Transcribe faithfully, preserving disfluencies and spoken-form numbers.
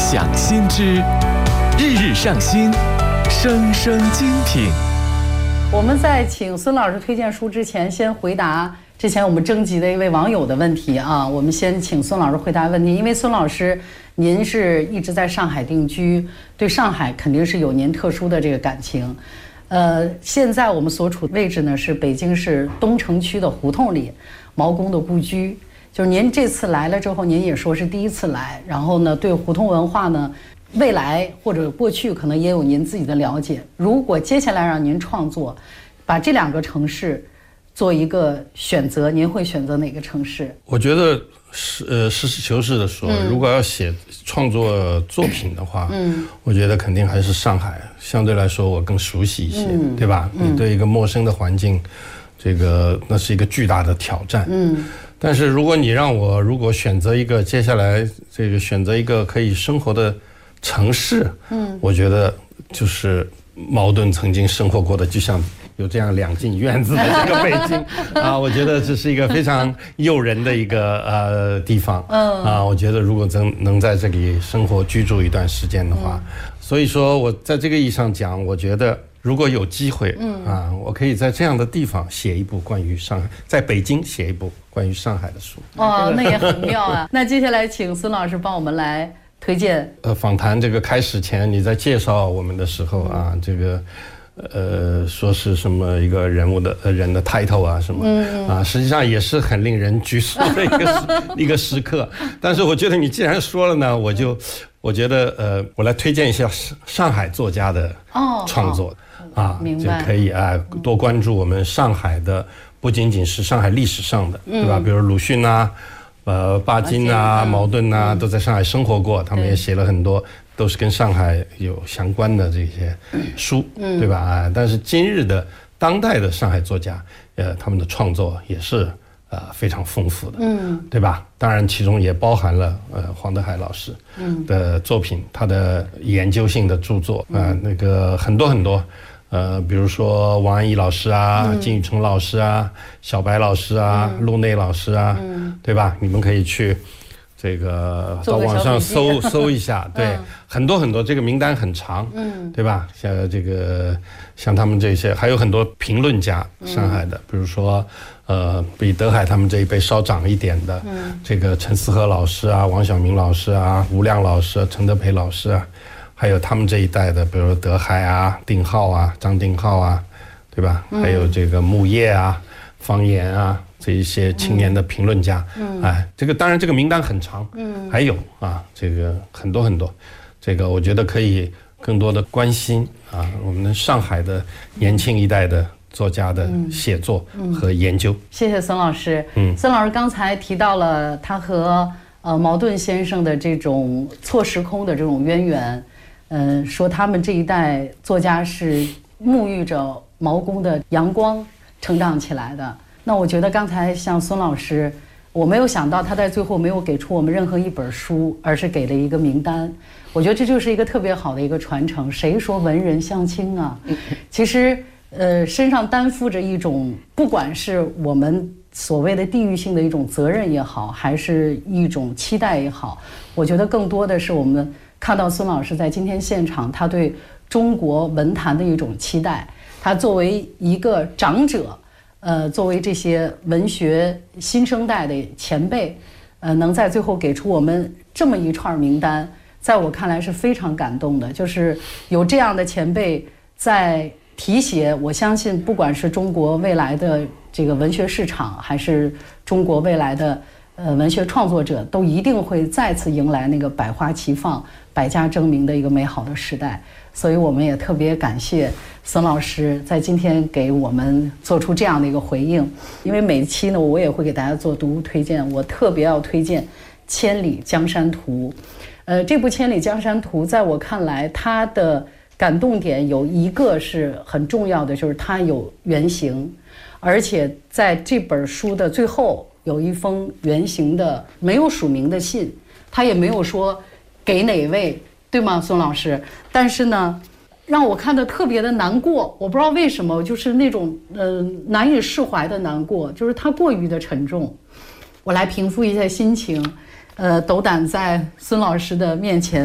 享新知，日日上新，声声精品。 我们在请孙老师推荐书之前，先回答之前我们征集的一位网友的问题啊。我们先请孙老师回答问题，因为孙老师您是一直在上海定居，对上海肯定是有您特殊的这个感情。呃，现在我们所处的位置呢是北京市东城区的胡同里，毛公的故居。就是您这次来了之后，您也说是第一次来，然后呢，对胡同文化呢，未来或者过去可能也有您自己的了解。如果接下来让您创作，把这两个城市做一个选择，您会选择哪个城市？ 我觉得是呃实事求是的说，嗯、如果要写创作作品的话，嗯，我觉得肯定还是上海，相对来说我更熟悉一些，嗯、对吧？嗯、你对一个陌生的环境，这个那是一个巨大的挑战，嗯。但是如果你让我如果选择一个接下来这个选择一个可以生活的城市，嗯，我觉得就是茅盾曾经生活过的，就像有这样两进院子的这个北京啊，我觉得这是一个非常诱人的一个呃地方，嗯啊，我觉得如果能能在这里生活居住一段时间的话，嗯、所以说我在这个意义上讲，我觉得。如果有机会，嗯啊，我可以在这样的地方写一部关于上海，在北京写一部关于上海的书。 哦，那也很妙啊！那接下来请孙老师帮我们来推荐。呃， 访谈这个开始前，你在介绍我们的时候啊，嗯、这个呃说是什么一个人物的呃人的 title 啊什么，嗯啊，实际上也是很令人拘束的一个时一个时刻。但是我觉得你既然说了呢，我就我觉得呃，我来推荐一下上海作家的创作。哦啊，就可以啊，多关注我们上海的，不仅仅是上海历史上的，嗯、对吧？比如鲁迅啊，呃，巴金啊，茅盾啊，嗯、都在上海生活过，他们也写了很多，都是跟上海有相关的这些书，嗯、对吧？啊，但是今日的当代的上海作家，呃，他们的创作也是呃非常丰富的，嗯，对吧？当然，其中也包含了呃黄德海老师的作品，他的研究性的著作啊、呃，那个很多很多。呃，比如说王安忆老师啊，嗯、金宇澄老师啊，小白老师啊，嗯、陆内老师啊，嗯、对吧？你们可以去这个到网上搜搜一下，对，嗯、很多很多，这个名单很长，嗯，对吧？像这个像他们这些，还有很多评论家，上海的，嗯、比如说呃，比德海他们这一辈稍长一点的，嗯、这个陈思和老师啊，王晓明老师啊，吴亮老师啊，陈德培老师啊。还有他们这一代的，比如德海啊、丁浩啊、张丁浩啊，对吧？嗯、还有这个木叶啊、方言啊，这一些青年的评论家，嗯、哎，这个当然这个名单很长，嗯，还有啊，这个很多很多，这个我觉得可以更多的关心啊，我们上海的年轻一代的作家的写作和研究。嗯嗯、 谢谢孙老师。嗯，孙老师刚才提到了他和呃茅盾先生的这种错时空的这种渊源。嗯，说他们这一代作家是沐浴着毛公的阳光成长起来的。那我觉得刚才像孙老师，我没有想到他在最后没有给出我们任何一本书，而是给了一个名单。我觉得这就是一个特别好的一个传承。谁说文人相轻啊？其实，呃，身上担负着一种，不管是我们所谓的地域性的一种责任也好，还是一种期待也好，我觉得更多的是我们。看到孙老师在今天现场，他对中国文坛的一种期待，他作为一个长者，呃，作为这些文学新生代的前辈，呃，能在最后给出我们这么一串名单，在我看来是非常感动的。就是有这样的前辈在提携，我相信不管是中国未来的这个文学市场，还是中国未来的。呃，文学创作者都一定会再次迎来那个百花齐放、百家争鸣的一个美好的时代，所以我们也特别感谢孙老师在今天给我们做出这样的一个回应。因为每期呢，我也会给大家做读物推荐，我特别要推荐《千里江山图》。呃，这部《千里江山图》在我看来，它的感动点有一个是很重要的，就是它有原型，而且在这本书的最后。有一封原型的没有署名的信，他也没有说给哪位，对吗，孙老师？但是呢，让我看得特别的难过，我不知道为什么，就是那种呃难以释怀的难过，就是它过于的沉重。我来平复一下心情，呃，斗胆在孙老师的面前。